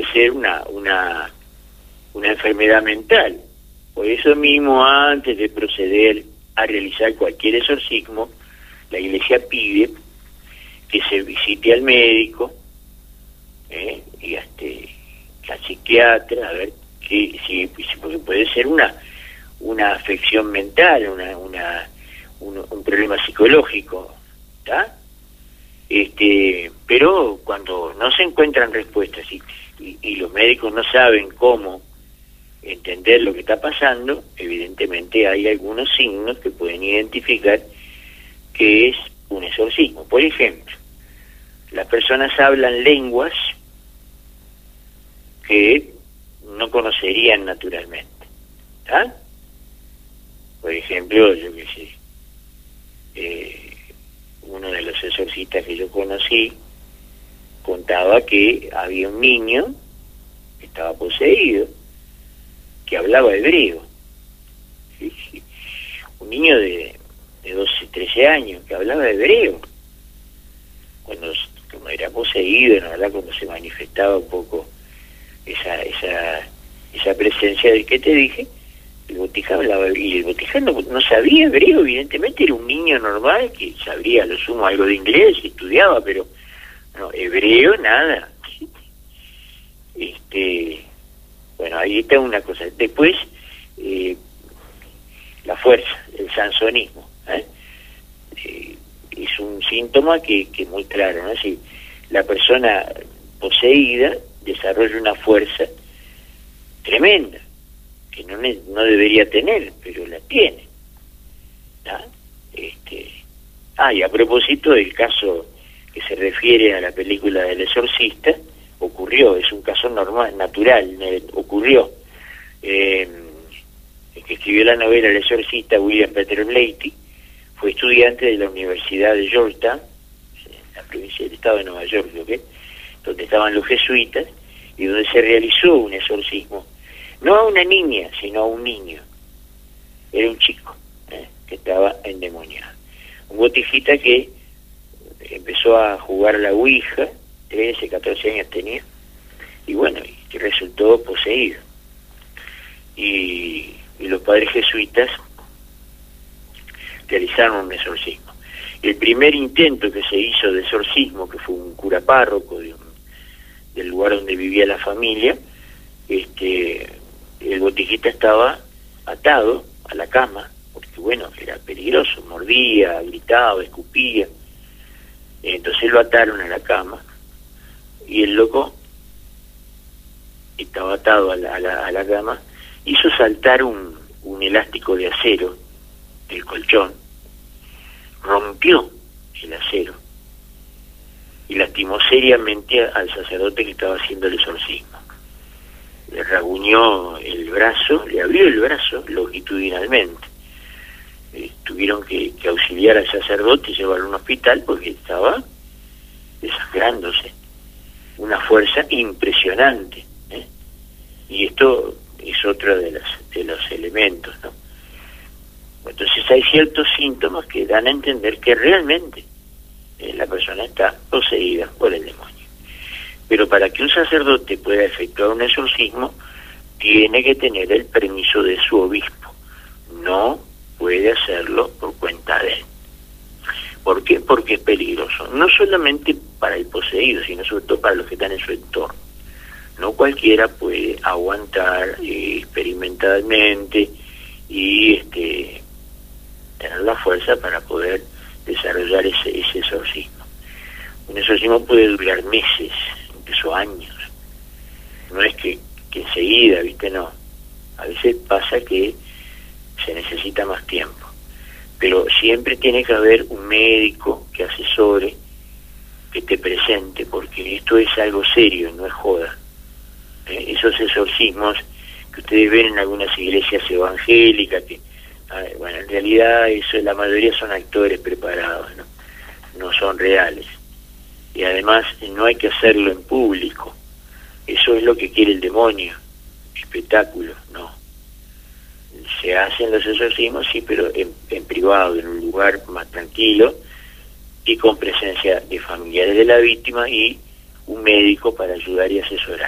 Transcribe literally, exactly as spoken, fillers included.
ser una, una, una enfermedad mental. Por eso mismo, antes de proceder a realizar cualquier exorcismo, la Iglesia pide que se visite al médico ¿eh? y a este, al psiquiatra, a ver que si, porque puede ser una una afección mental, una, una un, un problema psicológico, ¿está? Este, pero cuando no se encuentran respuestas y, y, y los médicos no saben cómo entender lo que está pasando, evidentemente hay algunos signos que pueden identificar que es un exorcismo. Por ejemplo, las personas hablan lenguas que no conocerían naturalmente, ¿está? Por ejemplo, yo qué sé, eh, uno de los exorcistas que yo conocí contaba que había un niño que estaba poseído, que hablaba hebreo. ¿Sí? Sí. Un niño de, de doce, trece años que hablaba hebreo. Cuando, cuando era poseído, la verdad, cuando se manifestaba un poco esa esa esa presencia de que te dije, el botija hablaba, y el botija no, no sabía hebreo, evidentemente era un niño normal que sabría a lo sumo algo de inglés, estudiaba, pero no, hebreo nada. Este, bueno, ahí está una cosa. Después, eh, la fuerza, el sansonismo, ¿eh? Eh, es un síntoma que, que es muy claro, ¿no? Si la persona poseída desarrolla una fuerza tremenda, que no, no debería tener, pero la tiene. ¿Ah? Este, ah, y a propósito del caso que se refiere a la película del exorcista, ocurrió, es un caso normal, natural, eh, ocurrió. Eh, el que escribió la novela El exorcista, William Peter Blatty, fue estudiante de la Universidad de Georgetown, en la provincia del estado de Nueva York, ¿no? Donde estaban los jesuitas, y donde se realizó un exorcismo, no a una niña, sino a un niño. Era un chico ¿eh? que estaba endemoniado. Un botijita que empezó a jugar a la ouija, trece, catorce años tenía, y bueno, y resultó poseído. Y, y los padres jesuitas realizaron un exorcismo. El primer intento que se hizo de exorcismo, que fue un cura párroco de un, del lugar donde vivía la familia, este, el botijita estaba atado a la cama, porque bueno, era peligroso, mordía, gritaba, escupía. Entonces lo ataron a la cama, y el loco estaba atado a la, a la, a la cama, hizo saltar un, un elástico de acero del colchón, rompió el acero y lastimó seriamente al sacerdote que estaba haciendo el exorcismo. Le rasguñó el brazo, le abrió el brazo longitudinalmente. Eh, tuvieron que, que auxiliar al sacerdote y llevarlo a un hospital porque estaba desangrándose. Una fuerza impresionante, ¿eh? Y esto es otro de los, de los elementos, ¿no? Entonces hay ciertos síntomas que dan a entender que realmente eh, la persona está poseída por el demonio. Pero para que un sacerdote pueda efectuar un exorcismo, tiene que tener el permiso de su obispo. No puede hacerlo por cuenta de él. ¿Por qué? Porque es peligroso. No solamente para el poseído, sino sobre todo para los que están en su entorno. No cualquiera puede aguantar eh, experimentalmente y este tener la fuerza para poder desarrollar ese, ese exorcismo. Un exorcismo puede durar meses, incluso años. No es que, que enseguida, ¿viste? No. A veces pasa que se necesita más tiempo. Pero siempre tiene que haber un médico que asesore, que esté presente, porque esto es algo serio, no es joda. Eh, esos exorcismos que ustedes ven en algunas iglesias evangélicas, que bueno, en realidad eso, la mayoría son actores preparados, ¿no? No son reales. Y además no hay que hacerlo en público. Eso es lo que quiere el demonio, espectáculo, no. Se hacen los exorcismos, sí, pero en, en privado, en un lugar más tranquilo y con presencia de familiares de la víctima y un médico para ayudar y asesorar.